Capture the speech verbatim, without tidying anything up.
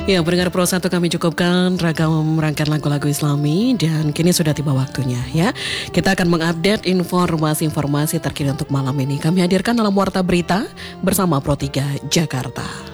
Ya, pendengar Pro satu kami cukupkan ragam rangkaian lagu-lagu Islami dan kini sudah tiba waktunya ya. Kita akan mengupdate informasi-informasi terkini untuk malam ini. Kami hadirkan dalam Warta Berita bersama Pro tiga Jakarta.